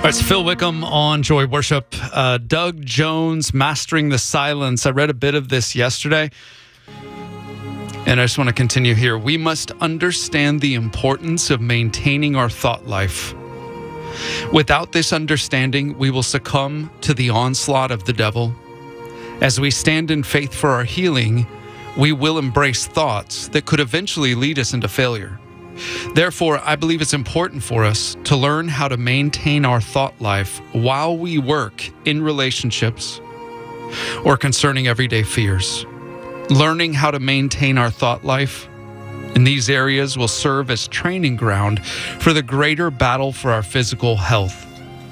It's Phil Wickham on Joy Worship. Doug Jones, Mastering the Silence. I read a bit of this yesterday, and I just want to continue here. We must understand the importance of maintaining our thought life. Without this understanding, we will succumb to the onslaught of the devil. As we stand in faith for our healing, we will embrace thoughts that could eventually lead us into failure. Therefore, I believe it's important for us to learn how to maintain our thought life while we work in relationships or concerning everyday fears. Learning how to maintain our thought life in these areas will serve as training ground for the greater battle for our physical health.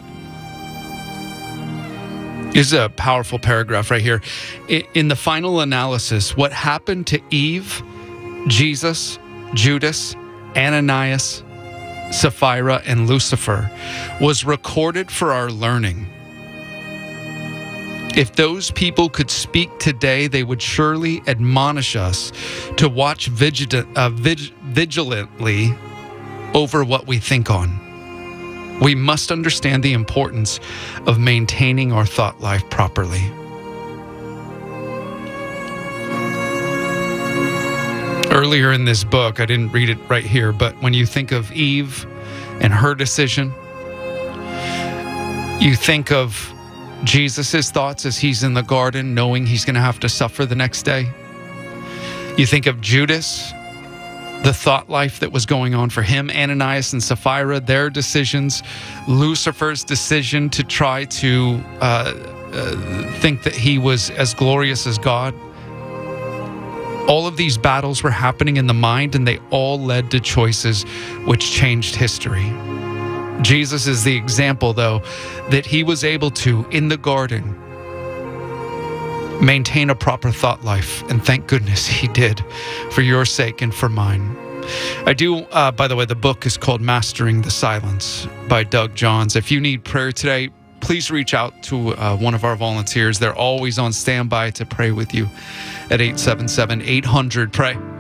This is a powerful paragraph right here. In the final analysis, what happened to Eve, Jesus, Judas, Ananias, Sapphira, and Lucifer was recorded for our learning. If those people could speak today, they would surely admonish us to watch vigilantly over what we think on. We must understand the importance of maintaining our thought life properly. Earlier in this book, I didn't read it right here, but when you think of Eve and her decision, you think of Jesus' thoughts as he's in the garden, knowing he's going to have to suffer the next day. You think of Judas, the thought life that was going on for him, Ananias and Sapphira, their decisions, Lucifer's decision to try to think that he was as glorious as God. All of these battles were happening in the mind, and they all led to choices which changed history. Jesus is the example, though, that he was able to, in the garden, maintain a proper thought life. And thank goodness he did, for your sake and for mine. I do, by the way, the book is called Mastering the Silence by Doug Jones. If you need prayer today, please reach out to one of our volunteers. They're always on standby to pray with you at 877-800-PRAY.